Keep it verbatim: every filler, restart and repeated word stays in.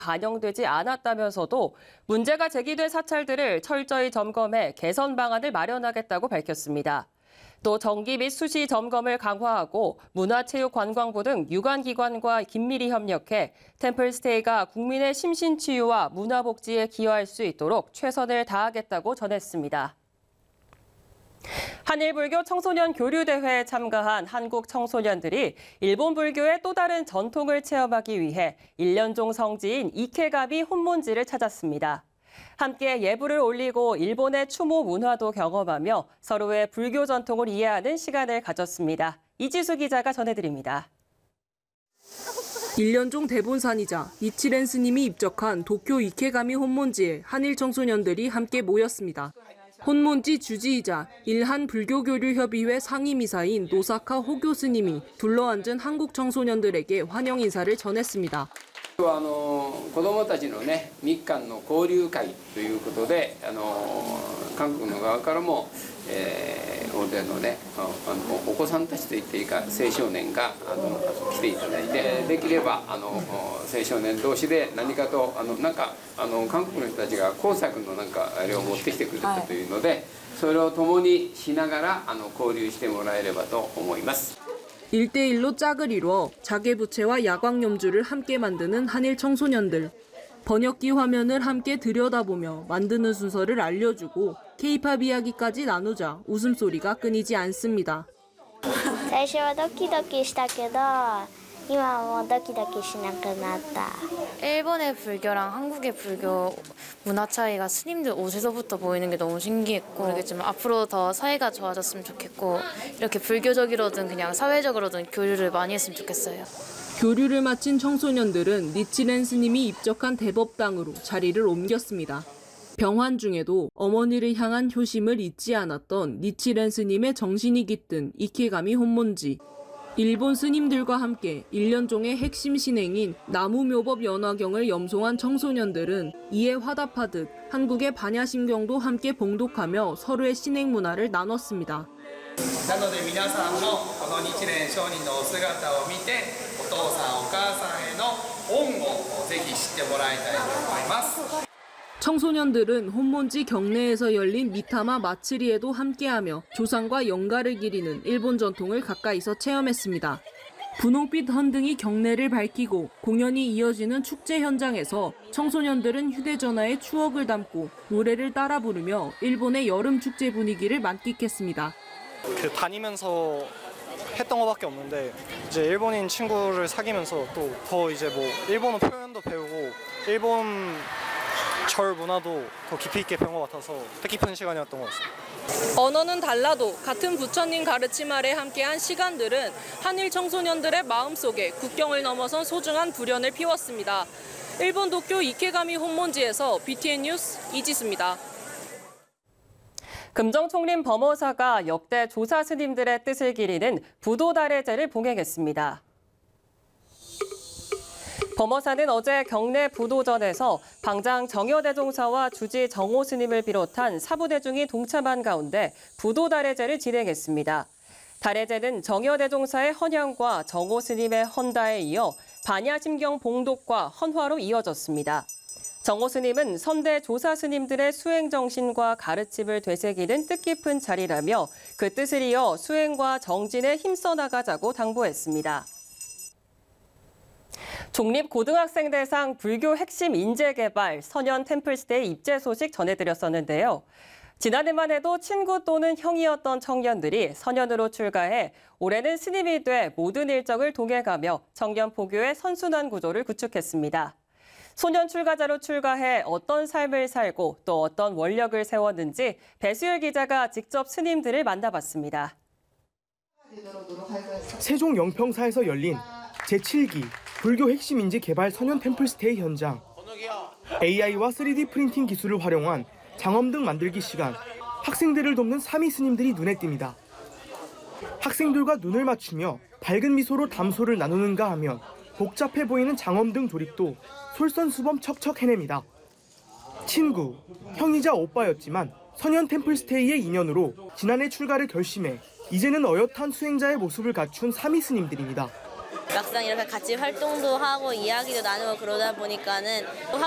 반영되지 않았다면서도 문제가 제기된 사찰들을 철저히 점검해 개선 방안을 마련하겠다고 밝혔습니다. 또 정기 및 수시 점검을 강화하고 문화체육관광부 등 유관기관과 긴밀히 협력해 템플스테이가 국민의 심신치유와 문화복지에 기여할 수 있도록 최선을 다하겠다고 전했습니다. 한일불교 청소년 교류대회에 참가한 한국 청소년들이 일본 불교의 또 다른 전통을 체험하기 위해 일련종 성지인 이케가미 혼몬지를 찾았습니다. 함께 예불을 올리고 일본의 추모 문화도 경험하며 서로의 불교 전통을 이해하는 시간을 가졌습니다. 이지수 기자가 전해드립니다. 일련종 대본산이자 니치렌 스님이 입적한 도쿄 이케가미 혼몬지에 한일 청소년들이 함께 모였습니다. 혼몬지 주지이자 일한 불교교류협의회 상임이사인 노사카 호교 스님이 둘러앉은 한국 청소년들에게 환영 인사를 전했습니다. あの子どもたちのね日韓の交流会ということで、あの韓国の側からも、えー、大勢のねあのお子さんたちと言っていいか青少年があの来ていただいて、できればあの青少年同士で何かとあのなんかあの韓国の人たちが工作のなんかあれを持ってきてくれたというので、それを共にしながらあの交流してもらえればと思います。 일대일로 짝을 이루어 자개부채와 야광염주를 함께 만드는 한일 청소년들. 번역기 화면을 함께 들여다보며 만드는 순서를 알려주고 K-팝 이야기까지 나누자 웃음소리가 끊이지 않습니다. 最初はドキドキしたけど今はもうドキドキしなくなった. 일본의 불교랑 한국의 불교 문화 차이가 스님들 옷에서부터 보이는 게 너무 신기했고, 모르겠지만 앞으로 더 사이가 좋아졌으면 좋겠고, 이렇게 불교적이로든 그냥 사회적으로든 교류를 많이 했으면 좋겠어요. 교류를 마친 청소년들은 니치렌 스님이 입적한 대법당으로 자리를 옮겼습니다. 병환 중에도 어머니를 향한 효심을 잊지 않았던 니치렌 스님의 정신이 깃든 이케가미 혼몬지. 일본 스님들과 함께 일련종의 핵심 신행인 나무묘법 연화경을 염송한 청소년들은 이에 화답하듯 한국의 반야심경도 함께 봉독하며 서로의 신행 문화를 나눴습니다. なので皆さんもこの日蓮上人のお姿を見て、お父さんお母さんへの恩をぜひ知ってもらいたいと思います。 청소년들은 혼몬지 경내에서 열린 미타마 마츠리에도 함께하며 조상과 영가를 기리는 일본 전통을 가까이서 체험했습니다. 분홍빛 헌등이 경내를 밝히고 공연이 이어지는 축제 현장에서 청소년들은 휴대전화에 추억을 담고 노래를 따라 부르며 일본의 여름 축제 분위기를 만끽했습니다. 그 다니면서 했던 것밖에 없는데 이제 일본인 친구를 사귀면서 또 더 이제 뭐 일본어 표현도 배우고 일본 절 문화도 더 깊이 있게 배운 것 같아서 뜻깊은 시간이었던 것 같습니다. 언어는 달라도 같은 부처님 가르침 아래 함께한 시간들은 한일 청소년들의 마음속에 국경을 넘어선 소중한 불연을 피웠습니다. 일본 도쿄 이케가미 혼몬지에서 비티엔 뉴스 이지수입니다. 금정총림 범어사가 역대 조사 스님들의 뜻을 기리는 부도다래제를 봉행했습니다. 범어사는 어제 경내 부도전에서 방장 정여대종사와 주지 정호 스님을 비롯한 사부대중이 동참한 가운데 부도다래제를 진행했습니다. 다래제는 정여대종사의 헌향과 정호 스님의 헌다에 이어 반야심경 봉독과 헌화로 이어졌습니다. 정호 스님은 선대 조사 스님들의 수행 정신과 가르침을 되새기는 뜻깊은 자리라며 그 뜻을 이어 수행과 정진에 힘써 나가자고 당부했습니다. 종립고등학생 대상 불교 핵심 인재 개발 선연 템플스테이 입제 소식 전해드렸었는데요. 지난해만 해도 친구 또는 형이었던 청년들이 선연으로 출가해 올해는 스님이 돼 모든 일정을 동행하며 청년 포교의 선순환 구조를 구축했습니다. 소년 출가자로 출가해 어떤 삶을 살고 또 어떤 원력을 세웠는지 배수열 기자가 직접 스님들을 만나봤습니다. 세종 영평사에서 열린 제칠 기 불교 핵심 인재 개발 선연 템플스테이 현장. 에이아이와 쓰리디 프린팅 기술을 활용한 장엄등 만들기 시간. 학생들을 돕는 사미 스님들이 눈에 띕니다. 학생들과 눈을 맞추며 밝은 미소로 담소를 나누는가 하면 복잡해 보이는 장엄등 조립도 솔선수범 척척 해냅니다. 친구, 형이자 오빠였지만 선연 템플스테이의 인연으로 지난해 출가를 결심해 이제는 어엿한 수행자의 모습을 갖춘 사미 스님들입니다. 막상 이렇게 같이 활동도 하고 이야기도 나누고 그러다 보니까는